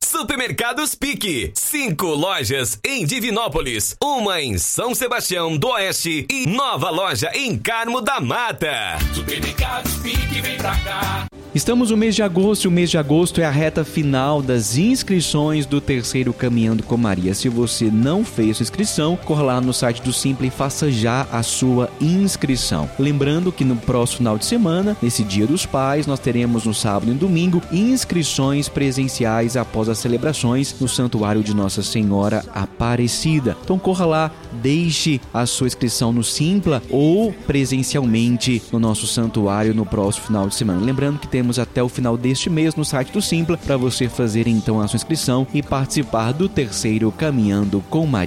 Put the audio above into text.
Supermercados Pique. 5 lojas em Divinópolis, uma em São Sebastião do Oeste e nova loja em Carmo da Mata. Supermercados Pique, vem pra cá. Estamos no mês de agosto e o mês de agosto é a reta final das inscrições do terceiro Caminhando com Maria. Se você não fez sua inscrição, corra lá no site do Simpla e faça já a sua inscrição. Lembrando que no próximo final de semana, nesse Dia dos Pais, nós teremos no sábado e domingo inscrições presenciais após as celebrações no Santuário de Nossa Senhora Aparecida. Então corra lá, deixe a sua inscrição no Simpla ou presencialmente no nosso santuário no próximo final de semana. Lembrando que temos até o final deste mês no site do Simpla para você fazer então a sua inscrição e participar do terceiro Caminhando com Maria.